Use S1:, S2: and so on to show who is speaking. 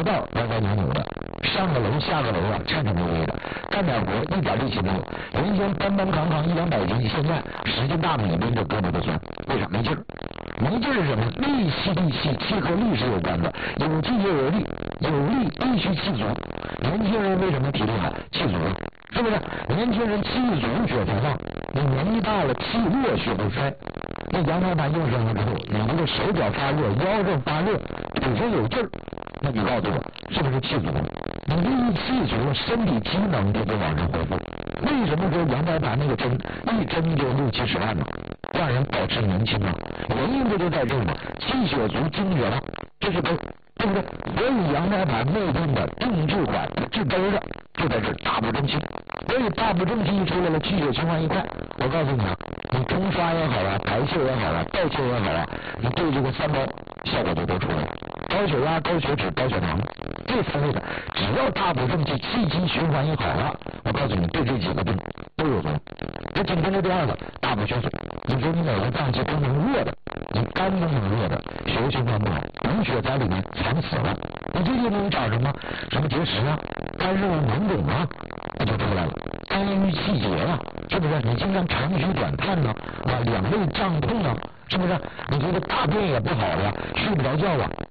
S1: 道歪歪扭扭的，上个楼下个楼啊，颤颤巍巍的，干点活一点力气没有。原先搬搬扛扛100-200斤，现在使劲大拇抡着胳膊都酸，为啥？没劲儿。没劲儿是什么？力气，气和力是有关的，有气就有力，有力必须气足。年轻人为什么体力好？气足了，是不是？年轻人气足血才旺，你年纪大了气弱血会衰。那羊胎盘用上了之后，你这个手脚发热，腰上发热，腿上有劲儿，那你告诉我，是不是气足了？你这一气足了，身体机能就往上恢复。为什么说羊胎盘那个针一针就60-70万呢？让人保持年轻啊，原因不就在这儿吗？气血足，精血旺，这是根，对不对？所以羊胎盘内病的定治管治根儿的就在这儿，大补正气。所以大补正气一出来了，气血循环一块，我告诉你啊，你冲刷也好啊，排泄也好啊，代谢也好啊，你对这个3高效果就都出来了。高血压、高血脂、高血糖，这3类的，只要大补正气，气机循环一好了，我告诉你，对这几个病都有作用。这紧跟着第二个，大补血水。你说你哪个脏器都能热的，你肝都能热的，血液循环不好，补血在里面藏死了。你最近你长什么结石啊，肝肉脓肿啊，那就出来了。肝郁气结啊，是不是？你经常长吁短叹呢，两肋胀痛啊，是不是？你这个大便也不好了，睡不着觉啊，